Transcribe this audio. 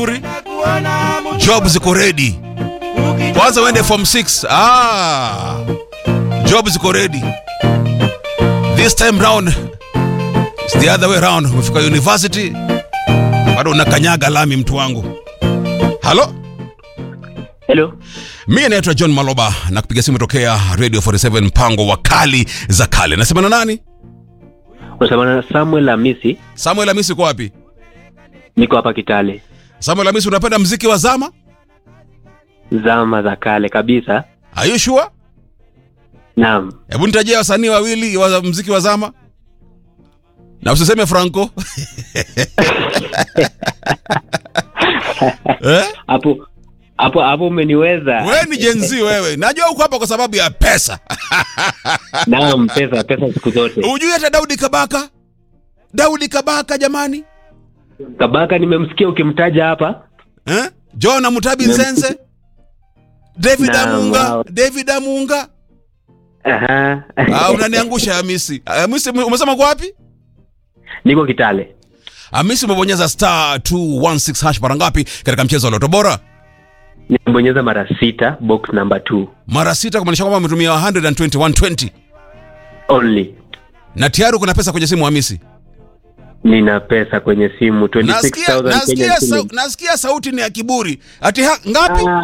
Job ziko ready. Kwanza uende form 6. Job ziko ready. This time round it's the other way round. Umefika university bado unakanyaga lami, mtu wangu. Halo? Hello. Mimi naitwa John Maloba na kupiga simu tokea Radio 47 mpango wa kali za kale. Nasema na nani? Unasema na Samuel Hamisi. Samuel Hamisi uko wapi? Niko hapa Kitale. Samuel Hamisi, unapenda muziki wa zama? Zama za kale kabisa. Are you sure? Naam. Hebu nitajie wasanii wawili wa muziki wa zama. Na usiseme Franco. Hapo umeniweza. Wewe ni Gen Z wewe. Najua uko hapa kwa sababu ya pesa. Naam, pesa siku zote. Unajua hata Daudi Kabaka jamani. Kabaka nimemsikia ukimtaja hapa. John Mutabi Nzenze. David Amunga. Aha. Unaniangusha Hamisi. Hamisi umesema kwa wapi? Niko Kitale. Hamisi umebonyeza star 216 hash mara ngapi katika mchezo wa Loto Bora? Nimebonyeza mara 6, box number 2. Mara 6 kumaanisha kwamba umetumia 120 only. Na tayari kuna pesa kwenye simu Hamisi? Nina pesa kwenye simu 26,000. Nasikia sauti ni ya kiburi. Ati ngapi?